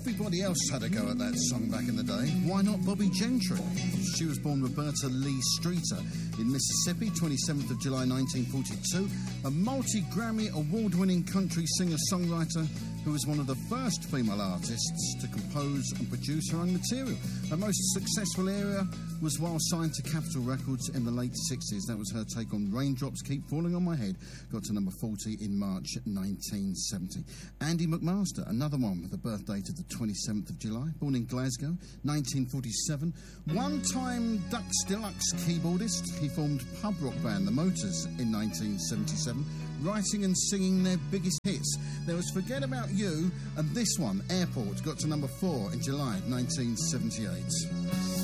Everybody else had a go at that song back in the day. Why not Bobby Gentry? She was born Roberta Lee Streeter in Mississippi, 27th of July 1942, a multi-Grammy award-winning country singer-songwriter who was one of the first female artists to compose and produce her own material. Her most successful era was while signed to Capitol Records in the late 60s. That was her take on Raindrops Keep Falling on My Head. Got to number 40 in March 1970. Andy McMaster, another one with a birth date of the 27th of July, born in Glasgow, 1947. One-time Dux Deluxe keyboardist. He formed pub rock band The Motors in 1977, writing and singing their biggest hits. There was Forget About You, and this one, Airport, got to number 4 in July 1978.